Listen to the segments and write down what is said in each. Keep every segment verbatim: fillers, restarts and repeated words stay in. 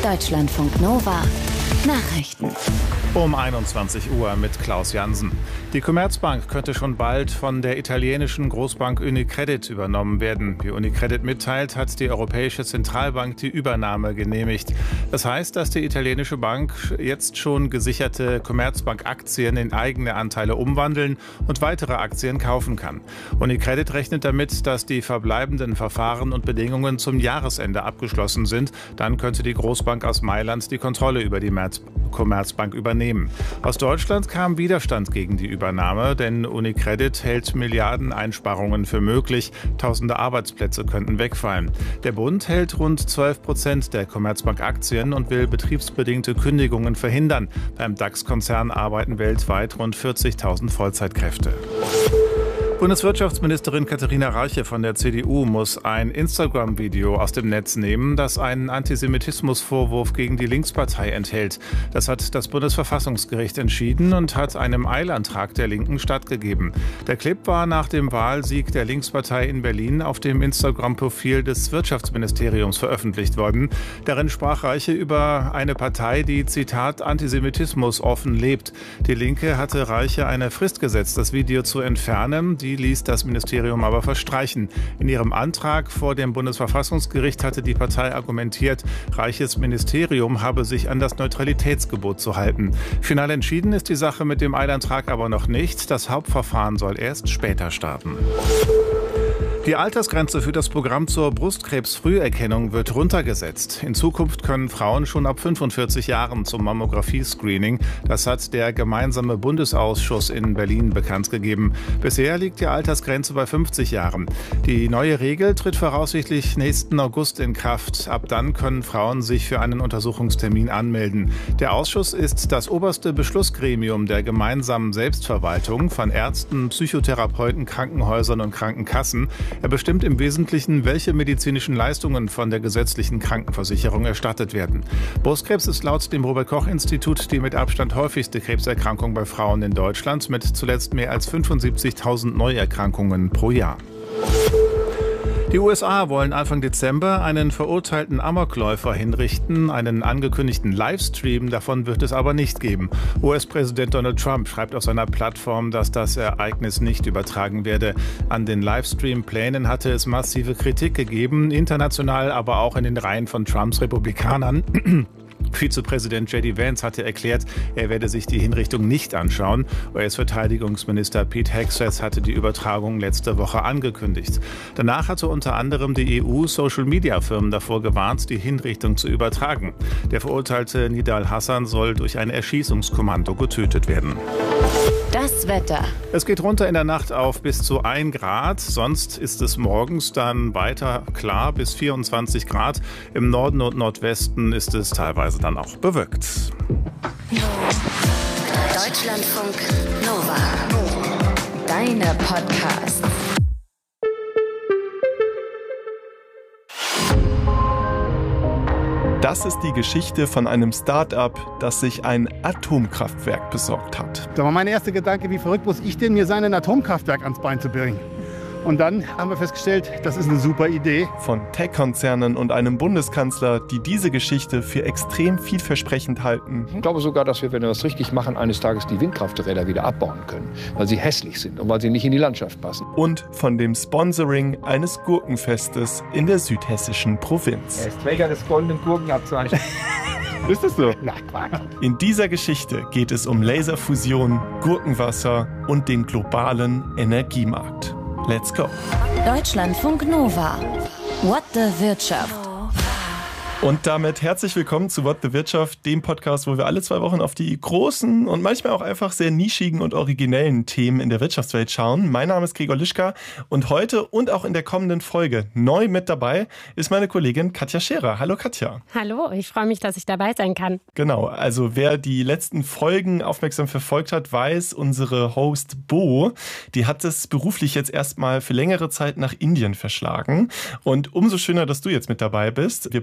Deutschlandfunk Nova Nachrichten. Um einundzwanzig Uhr mit Klaus Jansen. Die Commerzbank könnte schon bald von der italienischen Großbank Unicredit übernommen werden. Wie Unicredit mitteilt, hat die Europäische Zentralbank die Übernahme genehmigt. Das heißt, dass die italienische Bank jetzt schon gesicherte Commerzbank-Aktien in eigene Anteile umwandeln und weitere Aktien kaufen kann. Unicredit rechnet damit, dass die verbleibenden Verfahren und Bedingungen zum Jahresende abgeschlossen sind. Dann könnte die Großbank aus Mailand die Kontrolle über die Commerzbank übernehmen. Aus Deutschland kam Widerstand gegen die Übernahme, denn Unicredit hält Milliarden Einsparungen für möglich. Tausende Arbeitsplätze könnten wegfallen. Der Bund hält rund zwölf Prozent der Commerzbank-Aktien und will betriebsbedingte Kündigungen verhindern. Beim DAX-Konzern arbeiten weltweit rund vierzigtausend Vollzeitkräfte. Bundeswirtschaftsministerin Katharina Reiche von der C D U muss ein Instagram-Video aus dem Netz nehmen, das einen Antisemitismusvorwurf gegen die Linkspartei enthält. Das hat das Bundesverfassungsgericht entschieden und hat einem Eilantrag der Linken stattgegeben. Der Clip war nach dem Wahlsieg der Linkspartei in Berlin auf dem Instagram-Profil des Wirtschaftsministeriums veröffentlicht worden. Darin sprach Reiche über eine Partei, die, Zitat, Antisemitismus offen lebt. Die Linke hatte Reiche eine Frist gesetzt, das Video zu entfernen. Die ließ das Ministerium aber verstreichen. In ihrem Antrag vor dem Bundesverfassungsgericht hatte die Partei argumentiert, Reiches Ministerium habe sich an das Neutralitätsgebot zu halten. Final entschieden ist die Sache mit dem Eilantrag aber noch nicht. Das Hauptverfahren soll erst später starten. Die Altersgrenze für das Programm zur Brustkrebsfrüherkennung wird runtergesetzt. In Zukunft können Frauen schon ab fünfundvierzig Jahren zum Mammographie-Screening. Das hat der gemeinsame Bundesausschuss in Berlin bekannt gegeben. Bisher liegt die Altersgrenze bei fünfzig Jahren. Die neue Regel tritt voraussichtlich nächsten August in Kraft. Ab dann können Frauen sich für einen Untersuchungstermin anmelden. Der Ausschuss ist das oberste Beschlussgremium der gemeinsamen Selbstverwaltung von Ärzten, Psychotherapeuten, Krankenhäusern und Krankenkassen. Er bestimmt im Wesentlichen, welche medizinischen Leistungen von der gesetzlichen Krankenversicherung erstattet werden. Brustkrebs ist laut dem Robert-Koch-Institut die mit Abstand häufigste Krebserkrankung bei Frauen in Deutschland mit zuletzt mehr als fünfundsiebzigtausend Neuerkrankungen pro Jahr. Die U S A wollen Anfang Dezember einen verurteilten Amokläufer hinrichten. Einen angekündigten Livestream davon wird es aber nicht geben. U S-Präsident Donald Trump schreibt auf seiner Plattform, dass das Ereignis nicht übertragen werde. An den Livestream-Plänen hatte es massive Kritik gegeben, international, aber auch in den Reihen von Trumps Republikanern. Vizepräsident J D Vance hatte erklärt, er werde sich die Hinrichtung nicht anschauen. U S-Verteidigungsminister Pete Hegseth hatte die Übertragung letzte Woche angekündigt. Danach hatte unter anderem die E U Social-Media-Firmen davor gewarnt, die Hinrichtung zu übertragen. Der verurteilte Nidal Hassan soll durch ein Erschießungskommando getötet werden. Das Wetter. Es geht runter in der Nacht auf bis zu ein Grad. Sonst ist es morgens dann weiter klar bis vierundzwanzig Grad. Im Norden und Nordwesten ist es teilweise dann auch bewölkt. Deutschlandfunk Nova. Deine Podcasts. Das ist die Geschichte von einem Start-up, das sich ein Atomkraftwerk besorgt hat. Da war mein erster Gedanke, wie verrückt muss ich denn mir sein, ein Atomkraftwerk ans Bein zu bringen? Und dann haben wir festgestellt, das ist eine super Idee. Von Tech-Konzernen und einem Bundeskanzler, die diese Geschichte für extrem vielversprechend halten. Ich glaube sogar, dass wir, wenn wir das richtig machen, eines Tages die Windkrafträder wieder abbauen können, weil sie hässlich sind und weil sie nicht in die Landschaft passen. Und von dem Sponsoring eines Gurkenfestes in der südhessischen Provinz. Er ist Träger des goldenen Gurkenabzeichens. Ist das so? Na, Quatsch. In dieser Geschichte geht es um Laserfusion, Gurkenwasser und den globalen Energiemarkt. Let's go. Deutschlandfunk Nova. What the Wirtschaft. Und damit herzlich willkommen zu What the Wirtschaft, dem Podcast, wo wir alle zwei Wochen auf die großen und manchmal auch einfach sehr nischigen und originellen Themen in der Wirtschaftswelt schauen. Mein Name ist Gregor Lischka und heute und auch in der kommenden Folge neu mit dabei ist meine Kollegin Katja Scherer. Hallo Katja. Hallo, ich freue mich, dass ich dabei sein kann. Genau, also wer die letzten Folgen aufmerksam verfolgt hat, weiß, unsere Host Bo, die hat es beruflich jetzt erstmal für längere Zeit nach Indien verschlagen. Und umso schöner, dass du jetzt mit dabei bist. Wir beide kennen uns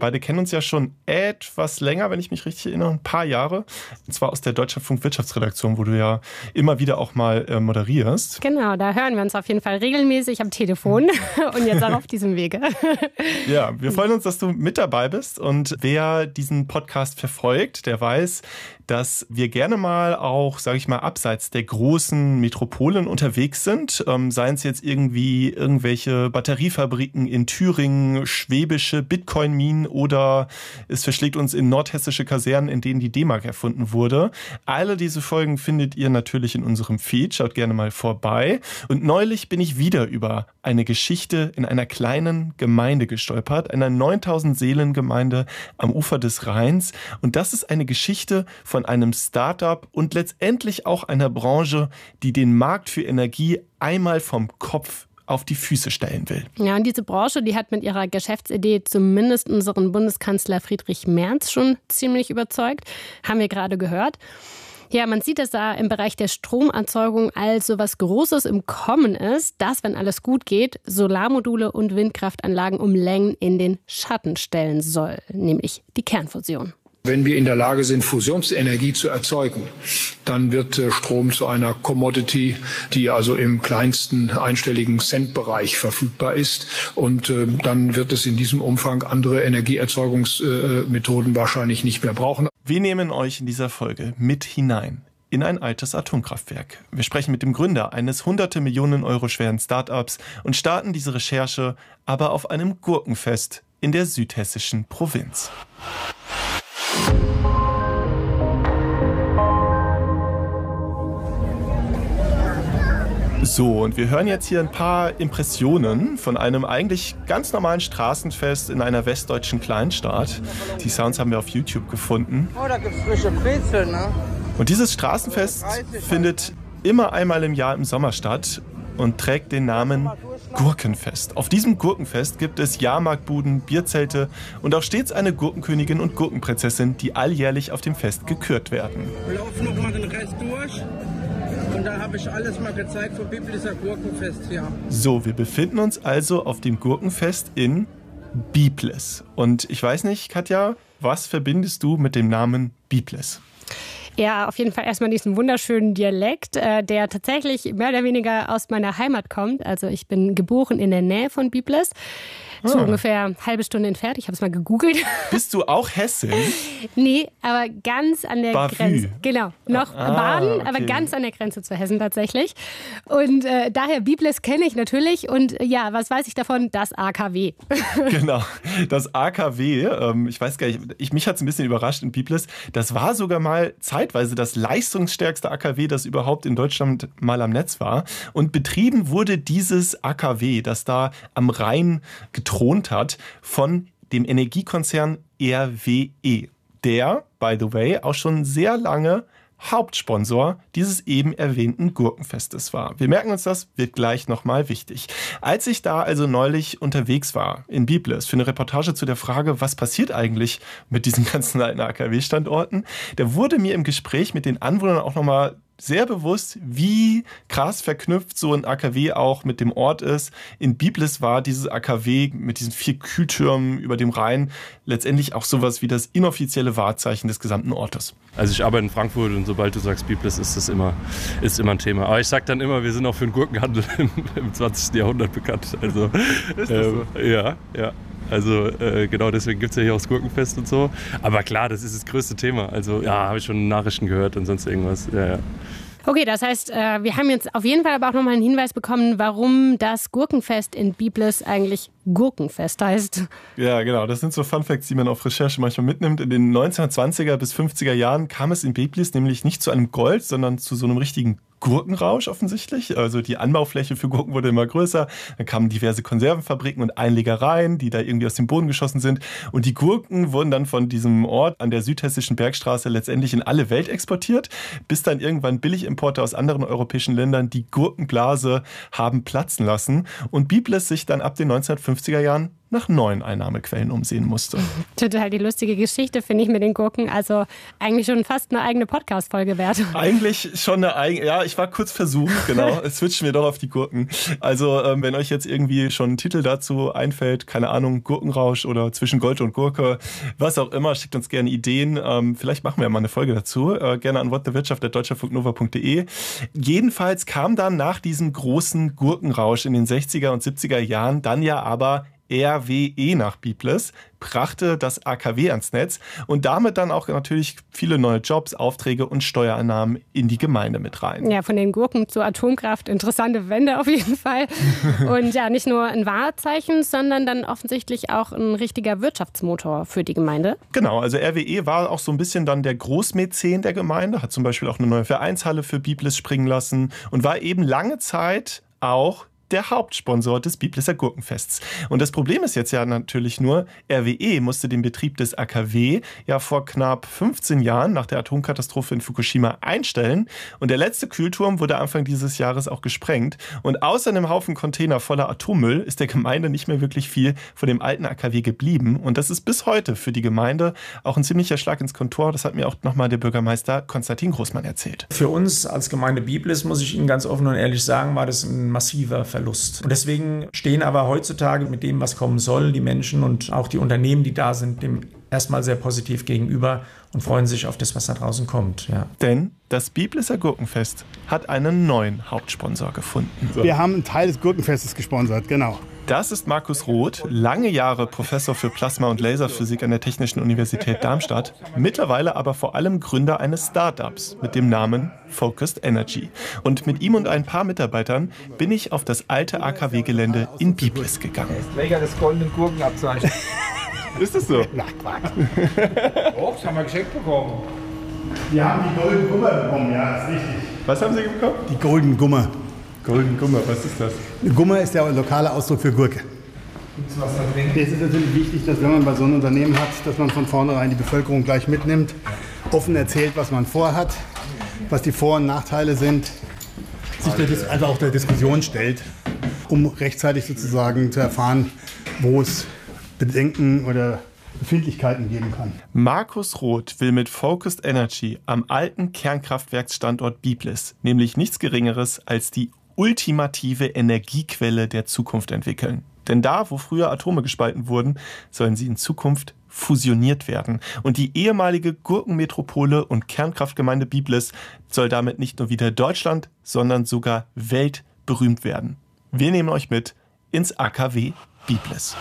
uns ja schon etwas länger, wenn ich mich richtig erinnere, ein paar Jahre. Und zwar aus der Deutschlandfunk Wirtschaftsredaktion, wo du ja immer wieder auch mal äh, moderierst. Genau, da hören wir uns auf jeden Fall regelmäßig am Telefon und jetzt auch auf diesem Wege. Ja, wir freuen uns, dass du mit dabei bist. Und wer diesen Podcast verfolgt, der weiß, dass wir gerne mal auch, sage ich mal, abseits der großen Metropolen unterwegs sind. Ähm, seien es jetzt irgendwie irgendwelche Batteriefabriken in Thüringen, schwäbische Bitcoin-Minen oder es verschlägt uns in nordhessische Kasernen, in denen die D-Mark erfunden wurde. Alle diese Folgen findet ihr natürlich in unserem Feed. Schaut gerne mal vorbei. Und neulich bin ich wieder über eine Geschichte in einer kleinen Gemeinde gestolpert, einer neuntausend Seelen-Gemeinde am Ufer des Rheins. Und das ist eine Geschichte von einem Start-up und letztendlich auch einer Branche, die den Markt für Energie einmal vom Kopf auf die Füße stellen will. Ja, und diese Branche, die hat mit ihrer Geschäftsidee zumindest unseren Bundeskanzler Friedrich Merz schon ziemlich überzeugt. Haben wir gerade gehört. Ja, man sieht, dass da im Bereich der Stromerzeugung also was Großes im Kommen ist, das, wenn alles gut geht, Solarmodule und Windkraftanlagen um Längen in den Schatten stellen soll, nämlich die Kernfusion. Wenn wir in der Lage sind, Fusionsenergie zu erzeugen, dann wird Strom zu einer Commodity, die also im kleinsten einstelligen Centbereich verfügbar ist. Und äh, dann wird es in diesem Umfang andere Energieerzeugungsmethoden wahrscheinlich nicht mehr brauchen. Wir nehmen euch in dieser Folge mit hinein in ein altes Atomkraftwerk. Wir sprechen mit dem Gründer eines hunderte Millionen Euro schweren Start-ups und starten diese Recherche aber auf einem Gurkenfest in der südhessischen Provinz. So, und wir hören jetzt hier ein paar Impressionen von einem eigentlich ganz normalen Straßenfest in einer westdeutschen Kleinstadt. Die Sounds haben wir auf YouTube gefunden. Oh, da gibt's frische Brezel, ne? Und dieses Straßenfest findet immer einmal im Jahr im Sommer statt und trägt den Namen Gurkenfest. Auf diesem Gurkenfest gibt es Jahrmarktbuden, Bierzelte und auch stets eine Gurkenkönigin und Gurkenprinzessin, die alljährlich auf dem Fest gekürt werden. Wir laufen noch mal den Rest durch. Und da habe ich alles mal gezeigt vom Biblisser Gurkenfest hier. So, wir befinden uns also auf dem Gurkenfest in Biblis. Und ich weiß nicht, Katja, was verbindest du mit dem Namen Biblis? Ja, auf jeden Fall erstmal diesen wunderschönen Dialekt, äh, der tatsächlich mehr oder weniger aus meiner Heimat kommt. Also ich bin geboren in der Nähe von Biblis. So ah. ungefähr eine halbe Stunde entfernt. Ich habe es mal gegoogelt. Bist du auch Hessin? Nee, aber ganz an der Bavü. Grenze. Genau, noch ah, Baden, okay. aber ganz an der Grenze zu Hessen tatsächlich. Und äh, daher Biblis kenne ich natürlich. Und äh, ja, was weiß ich davon? Das A K W. Genau, das A K W. Ähm, ich weiß gar nicht, ich, mich hat es ein bisschen überrascht in Biblis. Das war sogar mal zeitweise das leistungsstärkste A K W, das überhaupt in Deutschland mal am Netz war. Und betrieben wurde dieses A K W, das da am Rhein getrunken hat, von dem Energiekonzern R W E, der, by the way, auch schon sehr lange Hauptsponsor dieses eben erwähnten Gurkenfestes war. Wir merken uns das, wird gleich nochmal wichtig. Als ich da also neulich unterwegs war in Biblis für eine Reportage zu der Frage, was passiert eigentlich mit diesen ganzen alten A K W-Standorten, da wurde mir im Gespräch mit den Anwohnern auch nochmal sehr bewusst, wie krass verknüpft so ein A K W auch mit dem Ort ist. In Biblis war dieses A K W mit diesen vier Kühltürmen über dem Rhein letztendlich auch sowas wie das inoffizielle Wahrzeichen des gesamten Ortes. Also ich arbeite in Frankfurt und sobald du sagst Biblis, ist das immer, ist immer ein Thema. Aber ich sag dann immer, wir sind auch für den Gurkenhandel im, im zwanzigsten Jahrhundert bekannt. Also, ist das ähm, so? Ja, ja. Also äh, genau deswegen gibt es ja hier auch das Gurkenfest und so. Aber klar, das ist das größte Thema. Also ja, habe ich schon Nachrichten gehört und sonst irgendwas. Ja, ja. Okay, das heißt, äh, wir haben jetzt auf jeden Fall aber auch nochmal einen Hinweis bekommen, warum das Gurkenfest in Biblis eigentlich Gurkenfest heißt. Ja, genau. Das sind so Funfacts, die man auf Recherche manchmal mitnimmt. In den neunzehnhundertzwanziger bis fünfziger Jahren kam es in Biblis nämlich nicht zu einem Gold, sondern zu so einem richtigen Gurkenrausch offensichtlich. Also die Anbaufläche für Gurken wurde immer größer. Dann kamen diverse Konservenfabriken und Einlegereien, die da irgendwie aus dem Boden geschossen sind. Und die Gurken wurden dann von diesem Ort an der südhessischen Bergstraße letztendlich in alle Welt exportiert, bis dann irgendwann Billigimporte aus anderen europäischen Ländern die Gurkenblase haben platzen lassen und Biblis sich dann ab den neunzehnhundertfünfziger Jahren nach neuen Einnahmequellen umsehen musste. Total die lustige Geschichte, finde ich, mit den Gurken. Also eigentlich schon fast eine eigene Podcast-Folge wert. Eigentlich schon eine eigene, ja, ich war kurz versucht, genau. Es switchen wir doch auf die Gurken. Also ähm, wenn euch jetzt irgendwie schon ein Titel dazu einfällt, keine Ahnung, Gurkenrausch oder Zwischen Gold und Gurke, was auch immer, schickt uns gerne Ideen. Ähm, vielleicht machen wir mal eine Folge dazu. Äh, gerne an whatthewirtschaft at deutscherfunknova punkt de. Jedenfalls kam dann nach diesem großen Gurkenrausch in den sechziger und siebziger Jahren dann ja aber R W E nach Biblis, brachte das A K W ans Netz und damit dann auch natürlich viele neue Jobs, Aufträge und Steuereinnahmen in die Gemeinde mit rein. Ja, von den Gurken zur Atomkraft, interessante Wende auf jeden Fall. Und ja, nicht nur ein Wahrzeichen, sondern dann offensichtlich auch ein richtiger Wirtschaftsmotor für die Gemeinde. Genau, also R W E war auch so ein bisschen dann der Großmäzen der Gemeinde, hat zum Beispiel auch eine neue Vereinshalle für Biblis springen lassen und war eben lange Zeit auch der Hauptsponsor des Biblisser Gurkenfests. Und das Problem ist jetzt ja natürlich nur, R W E musste den Betrieb des A K W ja vor knapp fünfzehn Jahren nach der Atomkatastrophe in Fukushima einstellen. Und der letzte Kühlturm wurde Anfang dieses Jahres auch gesprengt. Und außer einem Haufen Container voller Atommüll ist der Gemeinde nicht mehr wirklich viel von dem alten A K W geblieben. Und das ist bis heute für die Gemeinde auch ein ziemlicher Schlag ins Kontor. Das hat mir auch nochmal der Bürgermeister Konstantin Großmann erzählt. Für uns als Gemeinde Biblis, muss ich Ihnen ganz offen und ehrlich sagen, war das ein massiver Verlust. Und deswegen stehen aber heutzutage mit dem, was kommen soll, die Menschen und auch die Unternehmen, die da sind, dem erstmal sehr positiv gegenüber und freuen sich auf das, was da draußen kommt. Ja. Denn das Biblisser Gurkenfest hat einen neuen Hauptsponsor gefunden. Wir haben einen Teil des Gurkenfestes gesponsert, genau. Das ist Markus Roth, lange Jahre Professor für Plasma- und Laserphysik an der Technischen Universität Darmstadt, mittlerweile aber vor allem Gründer eines Startups mit dem Namen Focused Energy. Und mit ihm und ein paar Mitarbeitern bin ich auf das alte A K W-Gelände in Biblis gegangen. Er ist Träger des goldenen Gurkenabzeichens. Ist das so? Na, Quatsch. Oh, das haben wir geschenkt bekommen. Wir haben die Golden Gummer bekommen, ja, ist richtig. Was haben Sie bekommen? Die Golden Gummer. Golden Gummer, was ist das? Gummer ist der lokale Ausdruck für Gurke. Gibt es was da drin? Es ist natürlich wichtig, dass wenn man bei so einem Unternehmen hat, dass man von vornherein die Bevölkerung gleich mitnimmt, offen erzählt, was man vorhat, was die Vor- und Nachteile sind, sich der Dis- also auch der Diskussion stellt, um rechtzeitig sozusagen zu erfahren, wo es Bedenken oder Befindlichkeiten geben kann. Markus Roth will mit Focused Energy am alten Kernkraftwerksstandort Biblis nämlich nichts Geringeres als die ultimative Energiequelle der Zukunft entwickeln. Denn da, wo früher Atome gespalten wurden, sollen sie in Zukunft fusioniert werden. Und die ehemalige Gurkenmetropole und Kernkraftgemeinde Biblis soll damit nicht nur wieder Deutschland, sondern sogar weltberühmt werden. Wir nehmen euch mit ins A K W Biblis.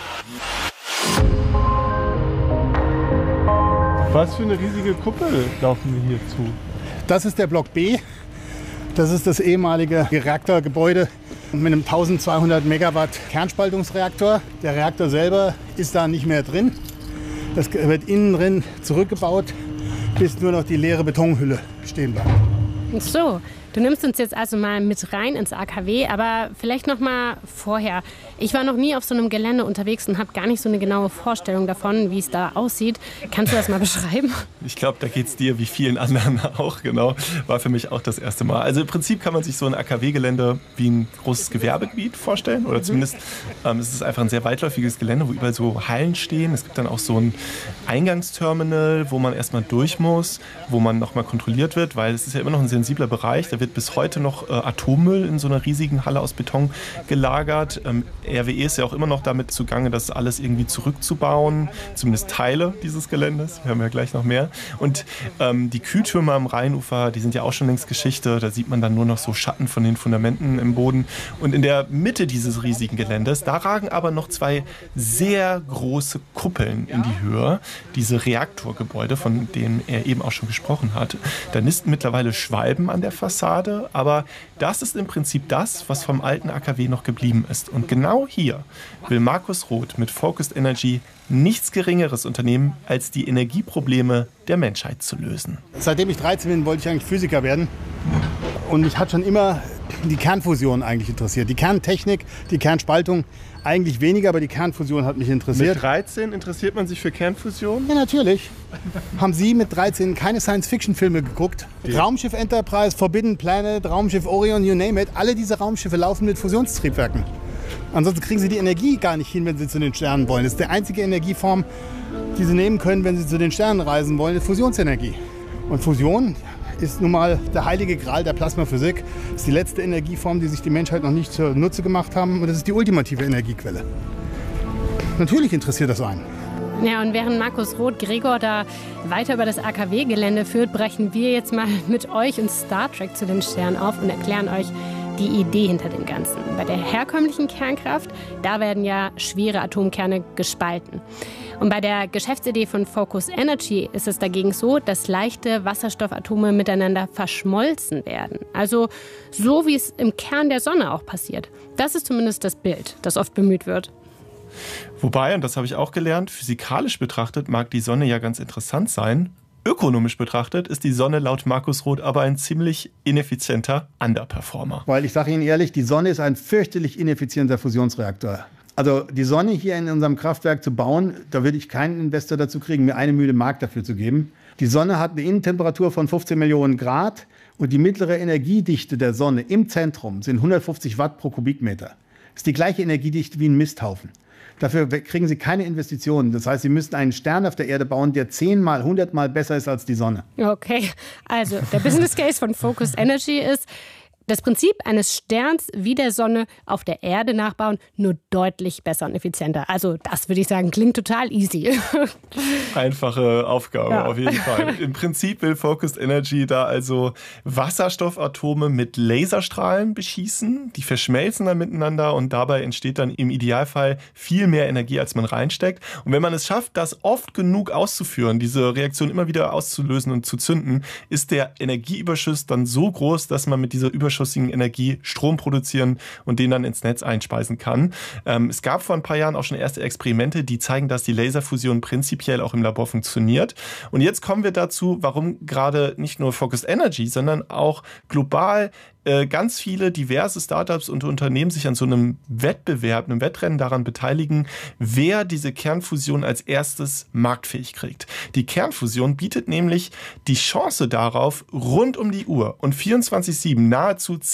Was für eine riesige Kuppel laufen wir hier zu? Das ist der Block B. Das ist das ehemalige Reaktorgebäude mit einem eintausendzweihundert Megawatt Kernspaltungsreaktor. Der Reaktor selber ist da nicht mehr drin. Das wird innen drin zurückgebaut, bis nur noch die leere Betonhülle stehen bleibt. Ach so, du nimmst uns jetzt also mal mit rein ins A K W, aber vielleicht noch mal vorher. Ich war noch nie auf so einem Gelände unterwegs und habe gar nicht so eine genaue Vorstellung davon, wie es da aussieht. Kannst du das mal beschreiben? Ich glaube, da geht es dir wie vielen anderen auch, genau. War für mich auch das erste Mal. Also im Prinzip kann man sich so ein A K W-Gelände wie ein großes Gewerbegebiet vorstellen. Oder zumindest ähm, es ist einfach ein sehr weitläufiges Gelände, wo überall so Hallen stehen. Es gibt dann auch so ein Eingangsterminal, wo man erstmal durch muss, wo man nochmal kontrolliert wird, weil es ist ja immer noch ein sensibler Bereich. Da wird bis heute noch äh, Atommüll in so einer riesigen Halle aus Beton gelagert. Ähm, R W E ist ja auch immer noch damit zugange, das alles irgendwie zurückzubauen, zumindest Teile dieses Geländes. Wir haben ja gleich noch mehr. Und ähm, die Kühltürme am Rheinufer, die sind ja auch schon längst Geschichte. Da sieht man dann nur noch so Schatten von den Fundamenten im Boden. Und in der Mitte dieses riesigen Geländes, da ragen aber noch zwei sehr große Kuppeln in die Höhe. Diese Reaktorgebäude, von denen er eben auch schon gesprochen hat. Da nisten mittlerweile Schwalben an der Fassade, aber das ist im Prinzip das, was vom alten A K W noch geblieben ist. Und genau hier will Markus Roth mit Focused Energy nichts Geringeres unternehmen, als die Energieprobleme der Menschheit zu lösen. Seitdem ich dreizehn bin, wollte ich eigentlich Physiker werden. Und mich hat schon immer die Kernfusion eigentlich interessiert. Die Kerntechnik, die Kernspaltung eigentlich weniger, aber die Kernfusion hat mich interessiert. Mit dreizehn interessiert man sich für Kernfusion? Ja, natürlich. Haben Sie mit dreizehn keine Science-Fiction-Filme geguckt? Die. Raumschiff Enterprise, Forbidden Planet, Raumschiff Orion, you name it. Alle diese Raumschiffe laufen mit Fusionstriebwerken. Ansonsten kriegen sie die Energie gar nicht hin, wenn sie zu den Sternen wollen. Das ist die einzige Energieform, die sie nehmen können, wenn sie zu den Sternen reisen wollen, ist Fusionsenergie. Und Fusion ist nun mal der heilige Gral der Plasmaphysik. Das ist die letzte Energieform, die sich die Menschheit noch nicht zunutze gemacht haben. Und das ist die ultimative Energiequelle. Natürlich interessiert das einen. Ja, und während Markus Roth Gregor da weiter über das A K W-Gelände führt, brechen wir jetzt mal mit euch und Star Trek zu den Sternen auf und erklären euch die Idee hinter dem Ganzen. Bei der herkömmlichen Kernkraft, da werden ja schwere Atomkerne gespalten. Und bei der Geschäftsidee von Focus Energy ist es dagegen so, dass leichte Wasserstoffatome miteinander verschmolzen werden. Also so, wie es im Kern der Sonne auch passiert. Das ist zumindest das Bild, das oft bemüht wird. Wobei, und das habe ich auch gelernt, physikalisch betrachtet mag die Sonne ja ganz interessant sein. Ökonomisch betrachtet ist die Sonne laut Markus Roth aber ein ziemlich ineffizienter Underperformer. Weil ich sage Ihnen ehrlich, die Sonne ist ein fürchterlich ineffizienter Fusionsreaktor. Also die Sonne hier in unserem Kraftwerk zu bauen, da würde ich keinen Investor dazu kriegen, mir eine Mühle Mark dafür zu geben. Die Sonne hat eine Innentemperatur von fünfzehn Millionen Grad und die mittlere Energiedichte der Sonne im Zentrum sind hundertfünfzig Watt pro Kubikmeter. Das ist die gleiche Energiedichte wie ein Misthaufen. Dafür kriegen Sie keine Investitionen. Das heißt, Sie müssten einen Stern auf der Erde bauen, der zehnmal, hundertmal besser ist als die Sonne. Okay, also der Business Case von Focus Energy ist, das Prinzip eines Sterns wie der Sonne auf der Erde nachbauen, nur deutlich besser und effizienter. Also das würde ich sagen, klingt total easy. Einfache Aufgabe, ja. Auf jeden Fall. Im Prinzip will Focus Energy da also Wasserstoffatome mit Laserstrahlen beschießen. Die verschmelzen dann miteinander und dabei entsteht dann im Idealfall viel mehr Energie, als man reinsteckt. Und wenn man es schafft, das oft genug auszuführen, diese Reaktion immer wieder auszulösen und zu zünden, ist der Energieüberschuss dann so groß, dass man mit dieser Überschuss Energie Strom produzieren und den dann ins Netz einspeisen kann. Ähm, es gab vor ein paar Jahren auch schon erste Experimente, die zeigen, dass die Laserfusion prinzipiell auch im Labor funktioniert. Und jetzt kommen wir dazu, warum gerade nicht nur Focus Energy, sondern auch global ganz viele diverse Startups und Unternehmen sich an so einem Wettbewerb, einem Wettrennen daran beteiligen, wer diese Kernfusion als erstes marktfähig kriegt. Die Kernfusion bietet nämlich die Chance darauf, rund um die Uhr und vierundzwanzig sieben nahezu